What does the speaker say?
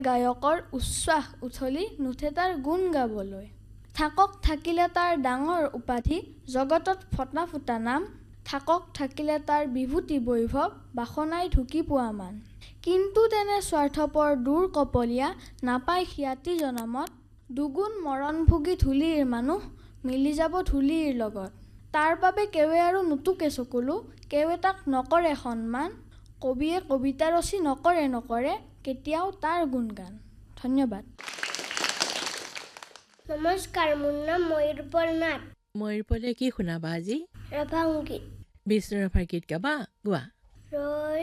গায়কৰ উচ্ছ্বাস উঠলি নুঠে তাৰ গুণ গাবলৈ। থাকক থাকিলে তাৰ ডাঙৰ উপাধি জগতত ফটা ফুটা নাম, থাকক থাকিলে তাৰ বিভূতি বৈভৱ বাসনাই ঢুকি পোৱা মান। কিন্তু তেনে স্বাৰ্থপৰ দূৰ কপলীয়া নাপায় খিয়াতি জনমত, দুগুণ মৰণ ভুগি ধূলিৰ মানুহ মিলি যাব ধূলিৰ লগত। তাৰ বাবে কেৱে আৰু নুটুকে চকুলো, কেৱে তাক নকৰে সন্মান, কবিয়ে কবিতা ৰচি নকৰে কেতিয়াও তাৰ গুণগান। ধন্যবাদ। নমস্কাৰ, মোৰ নাম ময়ূৰপল নাথ। ময়ূৰপলে কি শুনাবা আজি? ৰাভা সংগীত। বিষ্ণু ৰাভাৰ গীত গাবা? গোৱা।